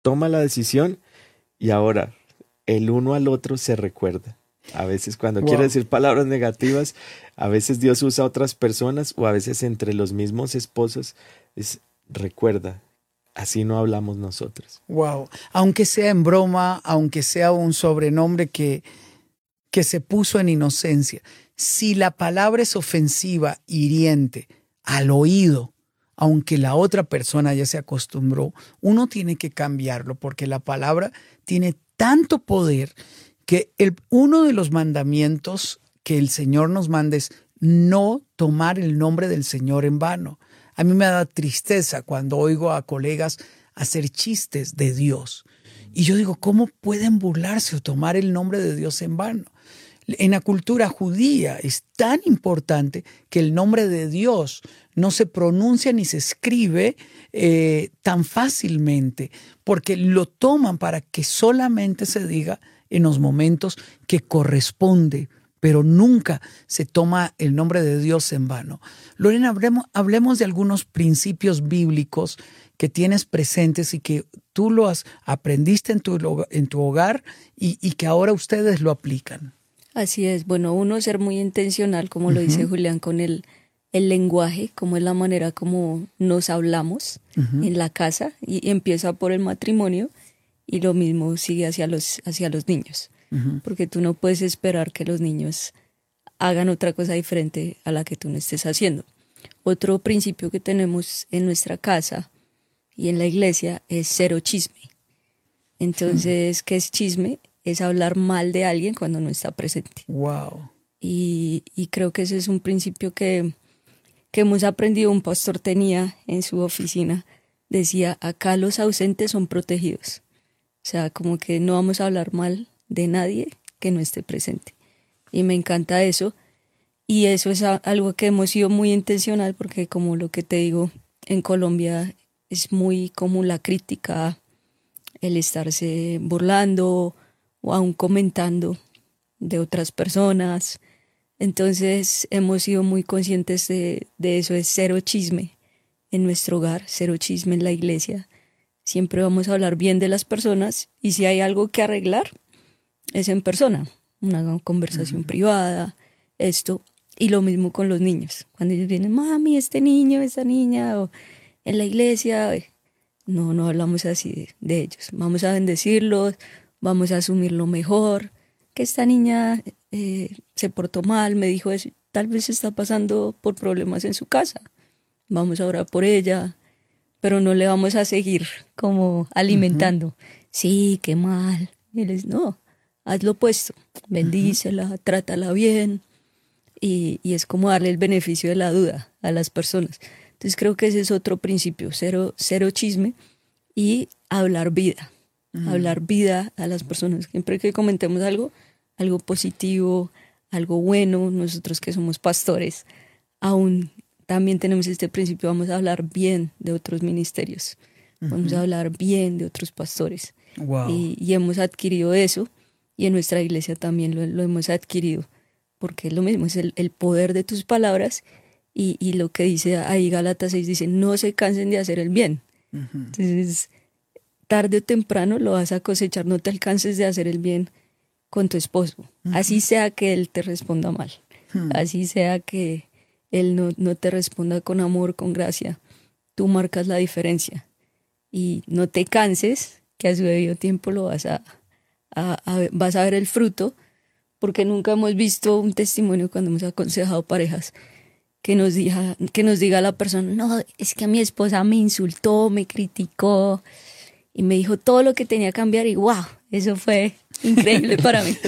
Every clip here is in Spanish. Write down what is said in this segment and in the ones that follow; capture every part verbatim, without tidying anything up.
toma la decisión y ahora el uno al otro se recuerda. A veces cuando Wow. quiere decir palabras negativas, a veces Dios usa a otras personas o a veces entre los mismos esposos. Es, recuerda, así no hablamos nosotros. Wow. Aunque sea en broma, aunque sea un sobrenombre que, que se puso en inocencia, si la palabra es ofensiva, hiriente, al oído, aunque la otra persona ya se acostumbró, uno tiene que cambiarlo porque la palabra tiene tanto poder que el, uno de los mandamientos que el Señor nos manda es no tomar el nombre del Señor en vano. A mí me da tristeza cuando oigo a colegas hacer chistes de Dios. Y yo digo, ¿cómo pueden burlarse o tomar el nombre de Dios en vano? En la cultura judía es tan importante que el nombre de Dios no se pronuncia ni se escribe eh, tan fácilmente, porque lo toman para que solamente se diga en los momentos que corresponde, pero nunca se toma el nombre de Dios en vano. Lorena, hablemos, hablemos de algunos principios bíblicos que tienes presentes y que tú los aprendiste en tu, en tu hogar y, y que ahora ustedes lo aplican. Así es. Bueno, uno ser muy intencional, como uh-huh. lo dice Julián, con el, el lenguaje, como es la manera como nos hablamos uh-huh. en la casa, y, y empieza por el matrimonio y lo mismo sigue hacia los, hacia los niños. Uh-huh. Porque tú no puedes esperar que los niños hagan otra cosa diferente a la que tú no estés haciendo. Otro principio que tenemos en nuestra casa y en la iglesia es cero chisme. Entonces, uh-huh. ¿qué es chisme? Es hablar mal de alguien cuando no está presente. Wow. Y, y creo que ese es un principio que, que hemos aprendido. Un pastor tenía en su oficina, decía, acá los ausentes son protegidos. O sea, como que no vamos a hablar mal de nadie que no esté presente. Y me encanta eso. Y eso es a, algo que hemos sido muy intencional, porque como lo que te digo, en Colombia es muy común la crítica, el estarse burlando o aún comentando de otras personas. Entonces hemos sido muy conscientes de, de eso, es cero chisme en nuestro hogar, cero chisme en la iglesia. Siempre vamos a hablar bien de las personas y si hay algo que arreglar, es en persona, una conversación uh-huh. privada, esto. Y lo mismo con los niños. Cuando ellos vienen, mami, este niño, esta niña, o en la iglesia, no, no hablamos así de, de ellos. Vamos a bendecirlos, vamos a asumir lo mejor, que esta niña eh, se portó mal, me dijo eso, tal vez está pasando por problemas en su casa, vamos a orar por ella, pero no le vamos a seguir como alimentando, uh-huh. sí, qué mal, y les, no, haz lo opuesto, bendícela, uh-huh. trátala bien, y, y es como darle el beneficio de la duda a las personas. Entonces creo que ese es otro principio, cero, cero chisme y hablar vida. Uh-huh. Hablar vida a las personas. Siempre que comentemos algo, algo positivo, algo bueno, nosotros que somos pastores, aún también tenemos este principio, vamos a hablar bien de otros ministerios, uh-huh. vamos a hablar bien de otros pastores. Wow. Y, y hemos adquirido eso, y en nuestra iglesia también lo, lo hemos adquirido, porque es lo mismo, es el, el poder de tus palabras, y, y lo que dice ahí Gálatas seis, dice, no se cansen de hacer el bien. Uh-huh. Entonces, tarde o temprano lo vas a cosechar, no te alcances de hacer el bien con tu esposo, uh-huh. así sea que él te responda mal, uh-huh. así sea que él no, no te responda con amor, con gracia, tú marcas la diferencia y no te canses, que a su debido tiempo lo vas a, a, a vas a ver el fruto, porque nunca hemos visto un testimonio cuando hemos aconsejado parejas que nos diga, que nos diga la persona, no, es que a mi esposa me insultó, me criticó y me dijo todo lo que tenía que cambiar y wow, eso fue increíble para mí.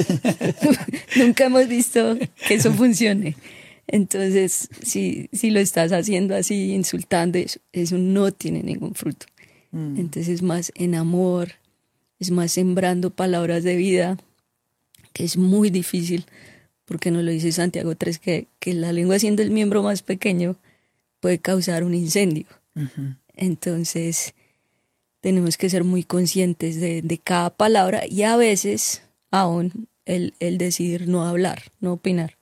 Nunca hemos visto que eso funcione. Entonces, si, si lo estás haciendo así, insultando, eso, eso no tiene ningún fruto. Mm. Entonces es más en amor, es más sembrando palabras de vida, que es muy difícil, porque nos lo dice Santiago tres, que, que la lengua, siendo el miembro más pequeño, puede causar un incendio. Uh-huh. Entonces tenemos que ser muy conscientes de, de cada palabra y a veces aún el, el decidir no hablar, no opinar.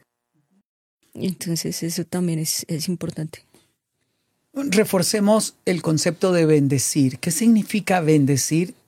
Entonces eso también es, es importante. Reforcemos el concepto de bendecir. ¿Qué significa bendecir